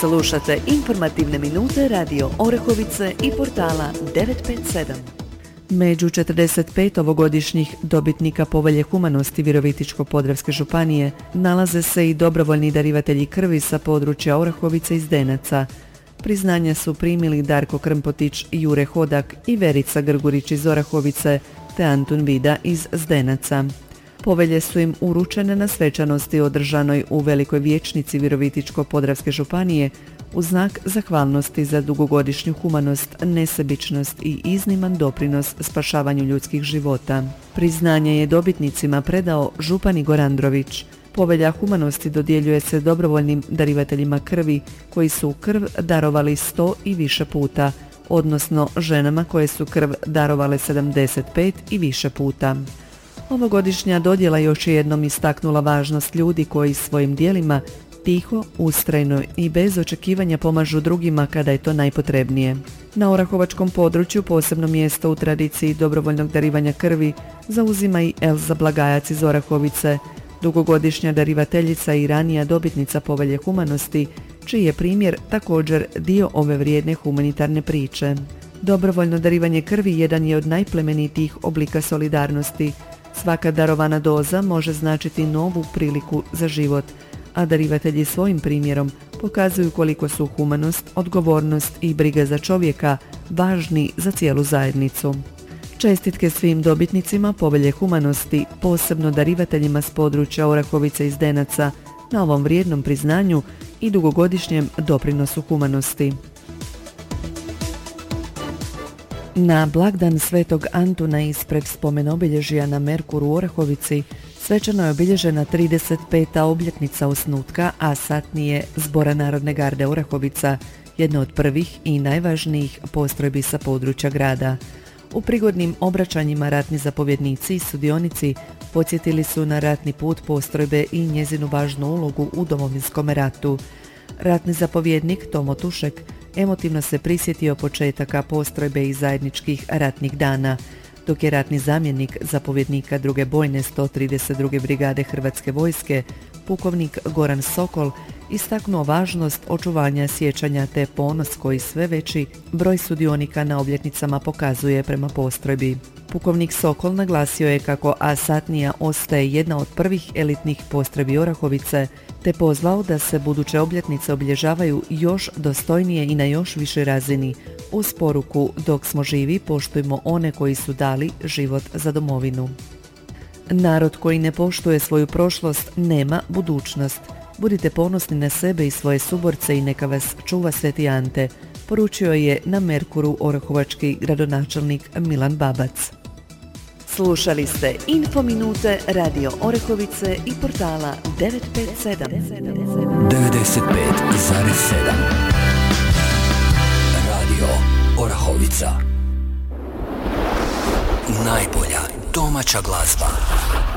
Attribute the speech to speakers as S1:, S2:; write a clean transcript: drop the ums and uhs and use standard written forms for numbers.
S1: Slušate informativne minute Radio Orehovice i portala 957. Među 45 ovogodišnjih dobitnika Povelje humanosti Virovitičko-podravske županije nalaze se i dobrovoljni darivatelji krvi sa područja Orahovice i Zdenaca. Priznanja su primili Darko Krmpotić, Jure Hodak i Verica Grgurić iz Orahovice te Antun Vida iz Zdenaca. Povelje su im uručene na svečanosti održanoj u Velikoj vijećnici Virovitičko-podravske županije u znak zahvalnosti za dugogodišnju humanost, nesebičnost i izniman doprinos spašavanju ljudskih života. Priznanje je dobitnicima predao župan Igor Andrović. Povelja humanosti dodjeljuje se dobrovoljnim darivateljima krvi koji su krv darovali 100 i više puta, odnosno ženama koje su krv darovale 75 i više puta. Ovogodišnja dodjela još jednom istaknula važnost ljudi koji svojim djelima tiho, ustrajno i bez očekivanja pomažu drugima kada je to najpotrebnije. Na orahovačkom području posebno mjesto u tradiciji dobrovoljnog darivanja krvi zauzima i Elza Blagajac iz Orahovice, dugogodišnja darivateljica i ranija dobitnica Povelje humanosti, čiji je primjer također dio ove vrijedne humanitarne priče. Dobrovoljno darivanje krvi jedan je od najplemenitijih oblika solidarnosti. Svaka darovana doza može značiti novu priliku za život, a darivatelji svojim primjerom pokazuju koliko su humanost, odgovornost i briga za čovjeka važni za cijelu zajednicu. Čestitke svim dobitnicima Povelje humanosti, posebno darivateljima s područja Orahovice i Zdenaca, na ovom vrijednom priznanju i dugogodišnjem doprinosu humanosti. Na blagdan Svetog Antuna ispred spomen-obilježja na Merkuru u Orahovici svečano je obilježena 35. obljetnica osnutka, a satnije Zbora Narodne garde Orahovica, jedna od prvih i najvažnijih postrojbi sa područja grada. U prigodnim obraćanjima ratni zapovjednici i sudionici podsjetili su na ratni put postrojbe i njezinu važnu ulogu u Domovinskom ratu. Ratni zapovjednik Tomo Tušek emotivno se prisjetio početaka postrojbe i zajedničkih ratnih dana, dok je ratni zamjenik zapovjednika druge bojne 132. brigade Hrvatske vojske, pukovnik Goran Sokol, istaknuo važnost očuvanja sjećanja te ponos koji sve veći broj sudionika na obljetnicama pokazuje prema postrojbi. Pukovnik Sokol naglasio je kako A-satnija ostaje jedna od prvih elitnih postrojbi Orahovice, te pozvao da se buduće obljetnice obilježavaju još dostojnije i na još višoj razini, uz poruku dok smo živi poštujmo one koji su dali život za domovinu. Narod koji ne poštuje svoju prošlost nema budućnost. Budite ponosni na sebe i svoje suborce i neka vas čuva Sveti Ante, poručio je na Merkuru orahovački gradonačelnik Milan Babac. Slušali ste Infominute Radio Orehovice i portala 957.
S2: 95,7 Radio Orahovica. Najbolja domaća glazba.